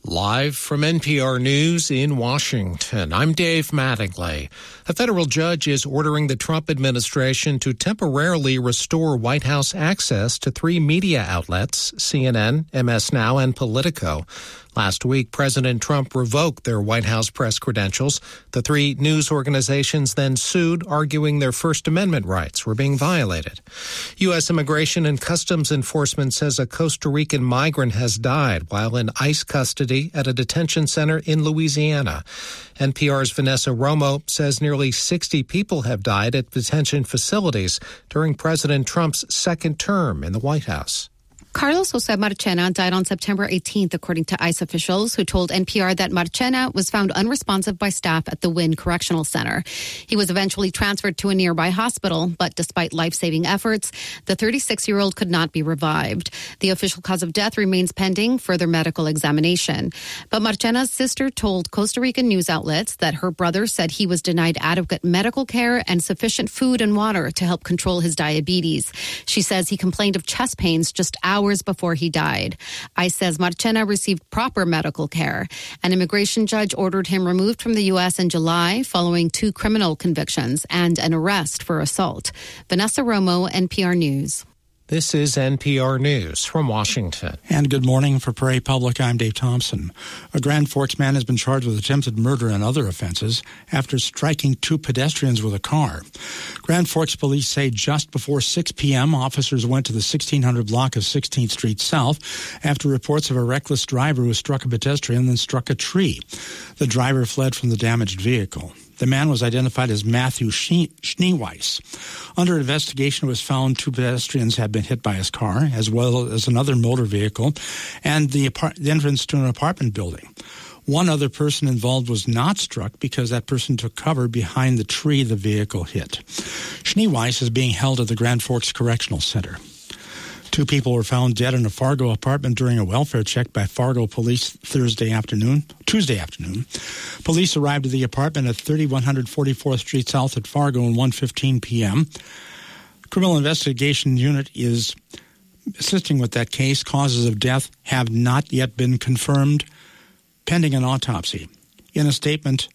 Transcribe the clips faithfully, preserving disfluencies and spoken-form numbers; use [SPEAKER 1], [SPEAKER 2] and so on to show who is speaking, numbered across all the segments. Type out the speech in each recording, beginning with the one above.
[SPEAKER 1] Live from N P R News in Washington, I'm Dave Mattingly. A federal judge is ordering the Trump administration to temporarily restore White House access to three media outlets, C N N, M S Now, and Politico. Last week, President Trump revoked their White House press credentials. The three news organizations then sued, arguing their First Amendment rights were being violated. U S. Immigration and Customs Enforcement says a Costa Rican migrant has died while in ICE custody at a detention center in Louisiana. N P R's Vanessa Romo says nearly sixty people have died at detention facilities during President Trump's second term in the White House.
[SPEAKER 2] Carlos Jose Marchena died on September eighteenth, according to ICE officials, who told N P R that Marchena was found unresponsive by staff at the Wynn Correctional Center. He was eventually transferred to a nearby hospital, but despite life-saving efforts, the thirty-six-year-old could not be revived. The official cause of death remains pending further medical examination. But Marchena's sister told Costa Rican news outlets that her brother said he was denied adequate medical care and sufficient food and water to help control his diabetes. She says he complained of chest pains just hours Hours before he died. ICE says Marchena received proper medical care. An immigration judge ordered him removed from the U S in July following two criminal convictions and an arrest for assault. Vanessa Romo, N P R News.
[SPEAKER 1] This is N P R News from Washington.
[SPEAKER 3] And good morning for Prairie Public. I'm Dave Thompson. A Grand Forks man has been charged with attempted murder and other offenses after striking two pedestrians with a car. Grand Forks police say just before six p.m., officers went to the sixteen hundred block of sixteenth Street South after reports of a reckless driver who struck a pedestrian and then struck a tree. The driver fled from the damaged vehicle. The man was identified as Matthew Schneeweiss. Under investigation, it was found two pedestrians had been hit by his car, as well as another motor vehicle, and the, apart- the entrance to an apartment building. One other person involved was not struck because that person took cover behind the tree the vehicle hit. Schneeweiss is being held at the Grand Forks Correctional Center. Two people were found dead in a Fargo apartment during a welfare check by Fargo police Thursday afternoon, Tuesday afternoon. Police arrived at the apartment at thirty-one forty-fourth Street South at Fargo at one fifteen p.m. Criminal Investigation Unit is assisting with that case. Causes of death have not yet been confirmed, pending an autopsy. In a statement,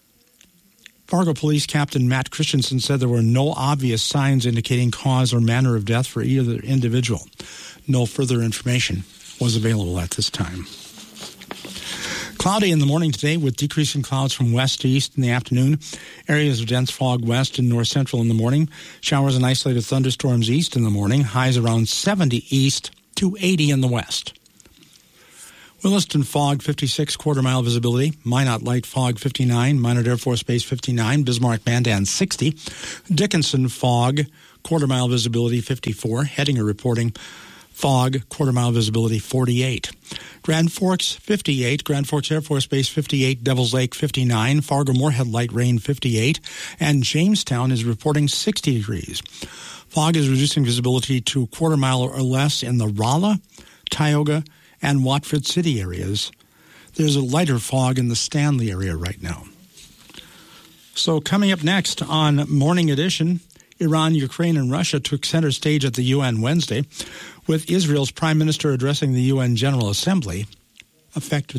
[SPEAKER 3] Fargo Police Captain Matt Christensen said there were no obvious signs indicating cause or manner of death for either individual. No further information was available at this time. Cloudy in the morning today with decreasing clouds from west to east in the afternoon. Areas of dense fog west and north central in the morning. Showers and isolated thunderstorms east in the morning. Highs around seventy east to eighty in the west. Williston fog, fifty-six, quarter-mile visibility. Minot light fog, fifty-nine. Minot Air Force Base, fifty-nine. Bismarck Mandan, sixty. Dickinson fog, quarter-mile visibility, fifty-four. Hettinger reporting fog, quarter-mile visibility, forty-eight. Grand Forks, fifty-eight. Grand Forks Air Force Base, fifty-eight. Devils Lake, fifty-nine. Fargo-Moorhead light rain, fifty-eight. And Jamestown is reporting sixty degrees. Fog is reducing visibility to quarter-mile or less in the Rolla, Tioga, and Watford City areas. There's a lighter fog in the Stanley area right now. So coming up next on Morning Edition, Iran, Ukraine, and Russia took center stage at the U N Wednesday, with Israel's prime minister addressing the U N General Assembly, effective